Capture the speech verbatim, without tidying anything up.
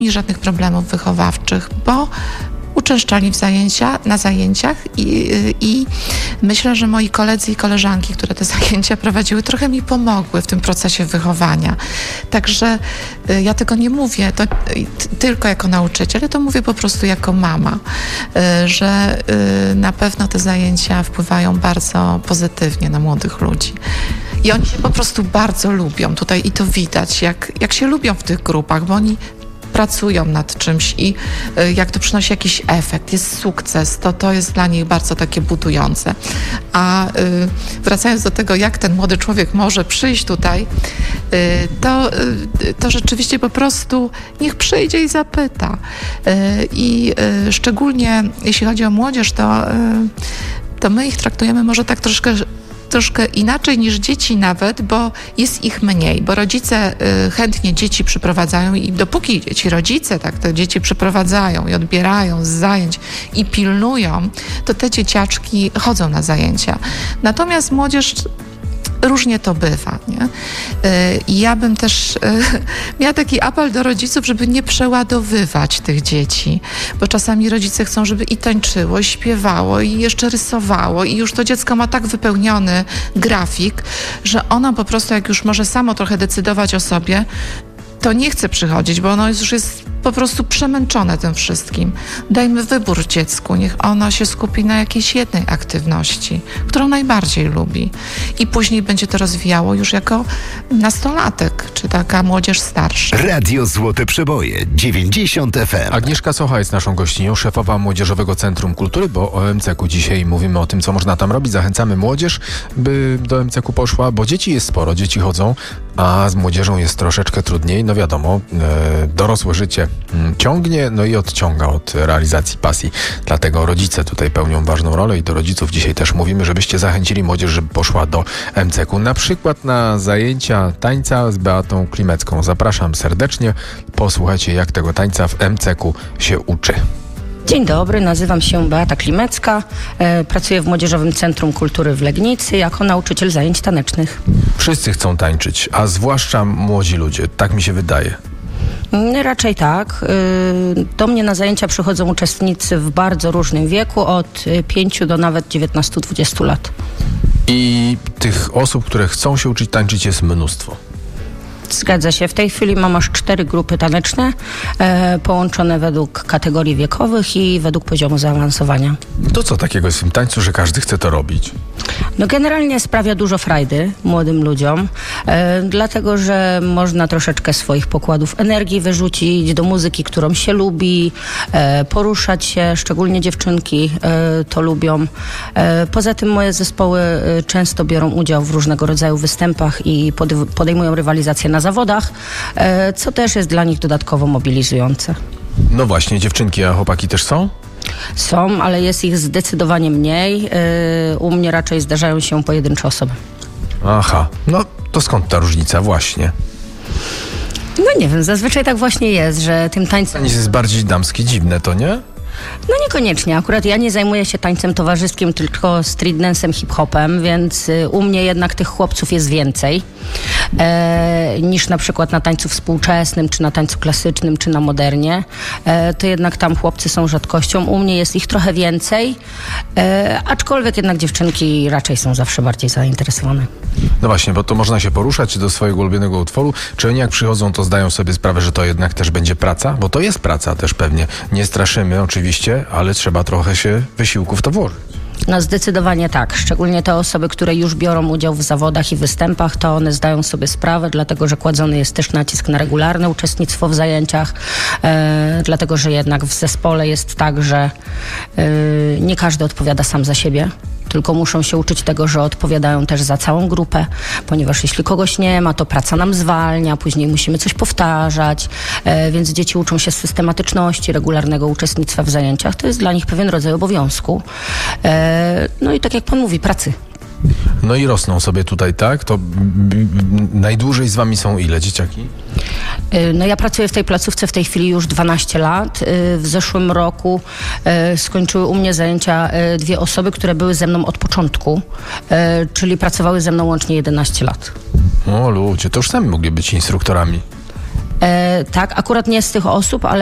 I żadnych problemów wychowawczych, bo uczęszczali w zajęcia, na zajęciach i, i myślę, że moi koledzy i koleżanki, które te zajęcia prowadziły, trochę mi pomogły w tym procesie wychowania. Także y, ja tego nie mówię to, y, tylko jako nauczyciel, to mówię po prostu jako mama, y, że y, na pewno te zajęcia wpływają bardzo pozytywnie na młodych ludzi. I oni się po prostu bardzo lubią tutaj i to widać, jak, jak się lubią w tych grupach, bo oni pracują nad czymś i y, jak to przynosi jakiś efekt, jest sukces, to to jest dla nich bardzo takie budujące. A y, wracając do tego, jak ten młody człowiek może przyjść tutaj, y, to, y, to rzeczywiście po prostu niech przyjdzie i zapyta. Y, I y, szczególnie jeśli chodzi o młodzież, to, y, to my ich traktujemy może tak troszkę troszkę inaczej niż dzieci nawet, bo jest ich mniej, bo rodzice y, chętnie dzieci przyprowadzają i dopóki ci rodzice tak te dzieci przyprowadzają i odbierają z zajęć i pilnują, to te dzieciaczki chodzą na zajęcia. Natomiast młodzież różnie to bywa, nie? I ja bym też miała taki apel do rodziców, żeby nie przeładowywać tych dzieci, bo czasami rodzice chcą, żeby i tańczyło, i śpiewało, i jeszcze rysowało i już to dziecko ma tak wypełniony grafik, że ono po prostu, jak już może samo trochę decydować o sobie, to nie chce przychodzić, bo ono już jest po prostu przemęczone tym wszystkim. Dajmy wybór dziecku, niech ono się skupi na jakiejś jednej aktywności, którą najbardziej lubi. I później będzie to rozwijało już jako nastolatek, czy taka młodzież starsza. Radio Złote Przeboje, dziewięćdziesiąt F M. Agnieszka Socha jest naszą gościnią, szefowa Młodzieżowego Centrum Kultury, bo o em ce ku dzisiaj mówimy o tym, co można tam robić. Zachęcamy młodzież, by do em ce ku poszła, bo dzieci jest sporo, dzieci chodzą, a z młodzieżą jest troszeczkę trudniej. No wiadomo, e, dorosłe życie ciągnie, no i odciąga od realizacji pasji. Dlatego rodzice tutaj pełnią ważną rolę i do rodziców dzisiaj też mówimy, żebyście zachęcili młodzież, żeby poszła do em ce ku. Na przykład na zajęcia tańca z Beatą Klimecką. Zapraszam serdecznie. Posłuchajcie, jak tego tańca w em ce ku się uczy. Dzień dobry, nazywam się Beata Klimecka, e, pracuję w Młodzieżowym Centrum Kultury w Legnicy jako nauczyciel zajęć tanecznych. Wszyscy chcą tańczyć, a zwłaszcza młodzi ludzie, tak mi się wydaje. Raczej tak. Do mnie na zajęcia przychodzą uczestnicy w bardzo różnym wieku, od pięciu do nawet dziewiętnastu dwudziestu lat. I tych osób, które chcą się uczyć tańczyć, jest mnóstwo. Zgadza się. W tej chwili mam aż cztery grupy taneczne, e, połączone według kategorii wiekowych i według poziomu zaawansowania. To co takiego jest w tym tańcu, że każdy chce to robić? No generalnie sprawia dużo frajdy młodym ludziom, e, dlatego że można troszeczkę swoich pokładów energii wyrzucić do muzyki, którą się lubi, e, poruszać się, szczególnie dziewczynki e, to lubią. E, poza tym moje zespoły e, często biorą udział w różnego rodzaju występach i pod, podejmują rywalizację na zawodach, e, co też jest dla nich dodatkowo mobilizujące. No właśnie, dziewczynki, a chłopaki też są? Są, ale jest ich zdecydowanie mniej. E, u mnie raczej zdarzają się pojedyncze osoby. Aha, no to skąd ta różnica właśnie? No nie wiem, zazwyczaj tak właśnie jest, że tym tańcem... Tańc jest bardziej damski, dziwne to, nie? No niekoniecznie. Akurat ja nie zajmuję się tańcem towarzyskim, tylko street dance'em, hip-hopem, więc y, u mnie jednak tych chłopców jest więcej e, niż na przykład na tańcu współczesnym, czy na tańcu klasycznym, czy na modernie. E, to jednak tam chłopcy są rzadkością. U mnie jest ich trochę więcej, e, aczkolwiek jednak dziewczynki raczej są zawsze bardziej zainteresowane. No właśnie, bo to można się poruszać do swojego ulubionego utworu. Czy oni jak przychodzą, to zdają sobie sprawę, że to jednak też będzie praca? Bo to jest praca też pewnie. Nie straszymy oczywiście, ale trzeba trochę się wysiłku w to włożyć. No zdecydowanie tak. Szczególnie te osoby, które już biorą udział w zawodach i występach, to one zdają sobie sprawę, dlatego że kładzony jest też nacisk na regularne uczestnictwo w zajęciach, e, dlatego że jednak w zespole jest tak, że e, nie każdy odpowiada sam za siebie. Tylko muszą się uczyć tego, że odpowiadają też za całą grupę, ponieważ jeśli kogoś nie ma, to praca nam zwalnia, później musimy coś powtarzać, e, więc dzieci uczą się systematyczności, regularnego uczestnictwa w zajęciach. To jest dla nich pewien rodzaj obowiązku. E, no i tak jak pan mówi, pracy. No i rosną sobie tutaj, tak? To b- b- najdłużej z wami są ile dzieciaki? No ja pracuję w tej placówce w tej chwili już dwanaście lat. W zeszłym roku skończyły u mnie zajęcia dwie osoby, które były ze mną od początku, czyli pracowały ze mną łącznie jedenaście lat. O ludzie, to już sami mogli być instruktorami. E, tak, akurat nie z tych osób, ale